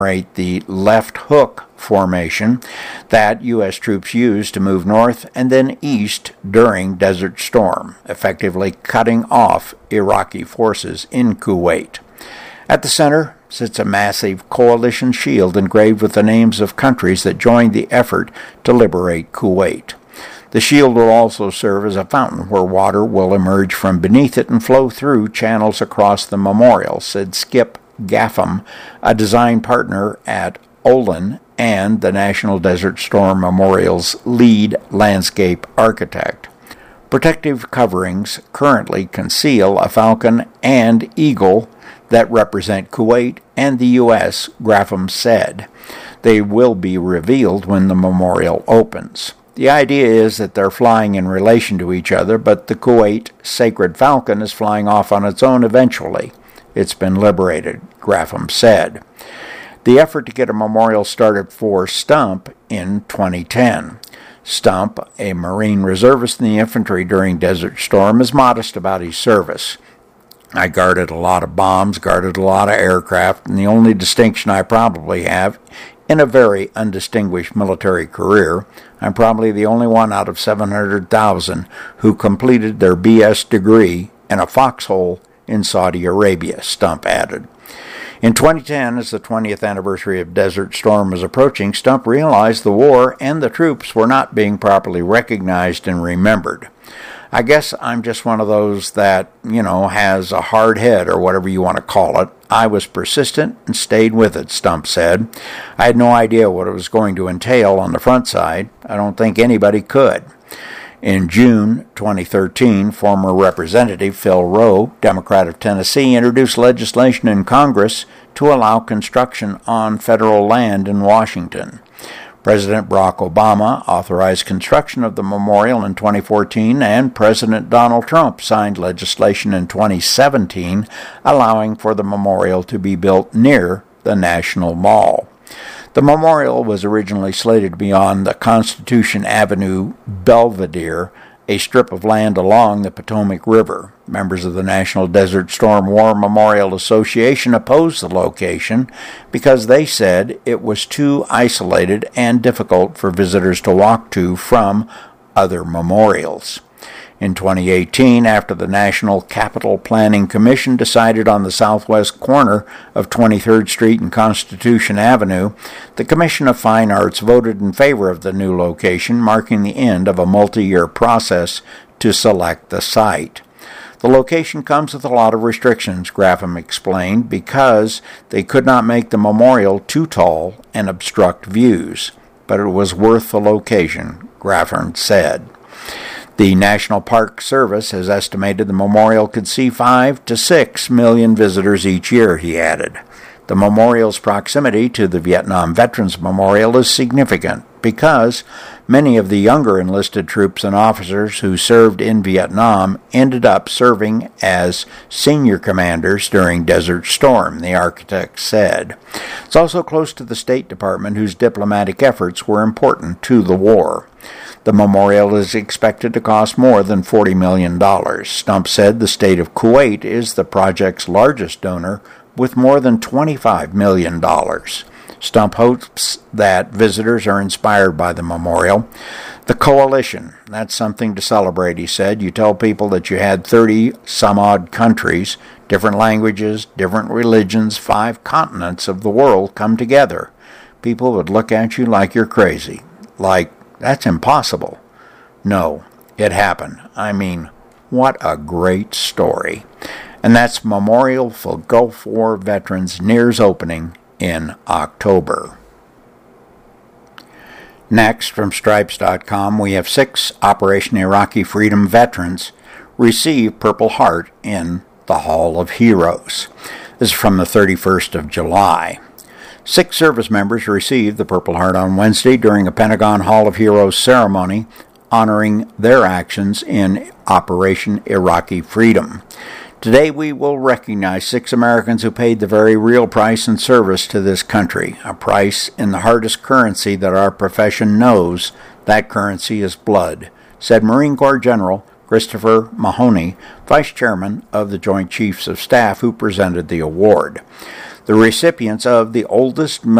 the left hook formation that U.S. troops used to move north and then east during Desert Storm, effectively cutting off Iraqi forces in Kuwait. At the center sits a massive coalition shield engraved with the names of countries that joined the effort to liberate Kuwait. The shield will also serve as a fountain where water will emerge from beneath it and flow through channels across the memorial, said Skip Gaffam, a design partner at Olin and the National Desert Storm Memorial's lead landscape architect. Protective coverings currently conceal a falcon and eagle that represent Kuwait and the U.S., Gaffam said. They will be revealed when the memorial opens. The idea is that they're flying in relation to each other, but the Kuwait Sacred Falcon is flying off on its own eventually. It's been liberated, Gaffam said. The effort to get a memorial started for Stump in 2010. Stump, a Marine reservist in the infantry during Desert Storm, is modest about his service. I guarded a lot of bombs, guarded a lot of aircraft, and the only distinction I probably have in a very undistinguished military career, I'm probably the only one out of 700,000 who completed their BS degree in a foxhole in Saudi Arabia, Stump added. In 2010, as the 20th anniversary of Desert Storm was approaching, Stump realized the war and the troops were not being properly recognized and remembered. I guess I'm just one of those that, has a hard head or whatever you want to call it. I was persistent and stayed with it, Stump said. I had no idea what it was going to entail on the front side. I don't think anybody could. In June 2013, former Representative Phil Rowe, Democrat of Tennessee, introduced legislation in Congress to allow construction on federal land in Washington. President Barack Obama authorized construction of the memorial in 2014, and President Donald Trump signed legislation in 2017 allowing for the memorial to be built near the National Mall. The memorial was originally slated to be on the Constitution Avenue Belvedere, a strip of land along the Potomac River. Members of the National Desert Storm War Memorial Association opposed the location because they said it was too isolated and difficult for visitors to walk to from other memorials. In 2018, after the National Capital Planning Commission decided on the southwest corner of 23rd Street and Constitution Avenue, the Commission of Fine Arts voted in favor of the new location, marking the end of a multi-year process to select the site. The location comes with a lot of restrictions, Gaffam explained, because they could not make the memorial too tall and obstruct views. But it was worth the location, Gaffam said. The National Park Service has estimated the memorial could see 5 to 6 million visitors each year, he added. The memorial's proximity to the Vietnam Veterans Memorial is significant because many of the younger enlisted troops and officers who served in Vietnam ended up serving as senior commanders during Desert Storm, the architect said. It's also close to the State Department, whose diplomatic efforts were important to the war. The memorial is expected to cost more than $40 million. Stump said the state of Kuwait is the project's largest donor with more than $25 million. Stump hopes that visitors are inspired by the memorial. The coalition, that's something to celebrate, he said. You tell people that you had 30-some-odd countries, different languages, different religions, 5 continents of the world come together. People would look at you like you're crazy. Like, that's impossible. No, it happened. I mean, what a great story. And that's Memorial for Gulf War Veterans nears opening in October. Next, from Stripes.com, we have 6 Operation Iraqi Freedom veterans receive Purple Heart in the Hall of Heroes. This is from the 31st of July. 6 service members received the Purple Heart on Wednesday during a Pentagon Hall of Heroes ceremony honoring their actions in Operation Iraqi Freedom. Today we will recognize 6 Americans who paid the very real price in service to this country, a price in the hardest currency that our profession knows. That currency is blood, said Marine Corps General Christopher Mahoney, Vice Chairman of the Joint Chiefs of Staff, who presented the award. The the recipients of the oldest